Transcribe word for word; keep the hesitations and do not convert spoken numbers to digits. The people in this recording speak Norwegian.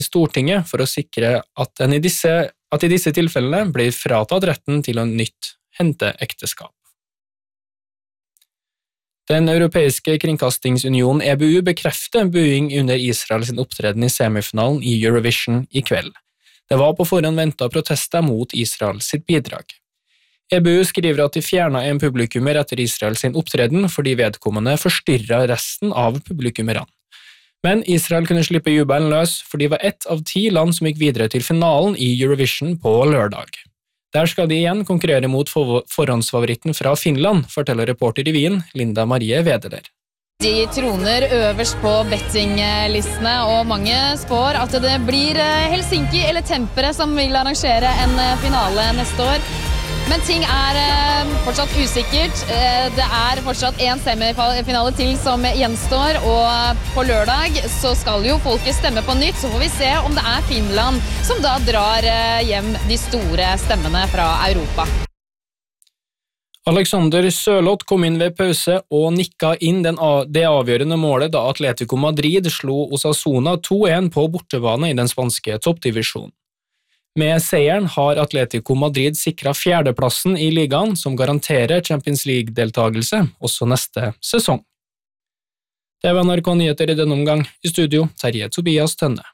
i Stortinget for å sikre at, den i, disse, at i disse tilfellene blir fratatt retten til å nytt henteekteskap. Den europeiske kringkastingsunionen E B U bekrefter buing under Israels opptreden i semifinalen i Eurovision i kveld. Det var på forhånd ventet protester mot Israels sitt bidrag. E B U skriver at de fjernet en publikummer etter Israels opptreden fordi vedkommende forstyrret resten av publikummerne. Men Israel kunne slippe jubelen løs, for de var ett av ti land som gikk videre til finalen i Eurovision på lørdag. Der skal de igjen konkurrere mot forhåndsfavoritten fra Finland, forteller reporter i Wien, Linda Marie Wedeler. De troner øverst på bettinglistene, og mange spår at det blir Helsinki eller Tampere som vil arrangere en finale neste år. Men ting er fortsatt usikkert. Det er fortsatt en semifinale til som gjenstår, og på lørdag så skal jo folket stemme på nytt, så får vi se om det er Finland som da drar hjem de store stemmene fra Europa. Alexander Sørloth kom inn ved pause og nikket inn den av, det avgjørende målet da Atletico Madrid slo Osasuna to en på bortebane i den spanske toppdivisjonen. Med seieren har Atletico Madrid sikret fjerdeplassen i ligaen som garanterer Champions League-deltagelse også neste sesong. Det var N R K Nyheter i denne omgang. I studio, Terje Tobias Tønne.